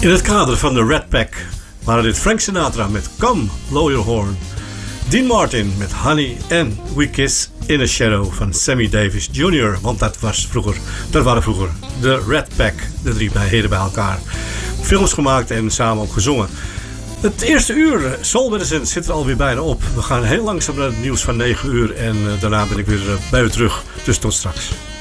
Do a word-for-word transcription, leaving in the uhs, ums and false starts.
In het kader van de Rat Pack waren dit Frank Sinatra met Come, Blow Your Horn, Dean Martin met Honey en We Kiss in a Shadow van Sammy Davis junior Want dat was vroeger, dat waren vroeger de Rat Pack, de drie heren bij elkaar. Films gemaakt en samen ook gezongen. Het eerste uur, Soul Medicine, zit er alweer bijna op. We gaan heel langzaam naar het nieuws van negen uur en uh, daarna ben ik weer uh, bij u terug. Dus tot straks.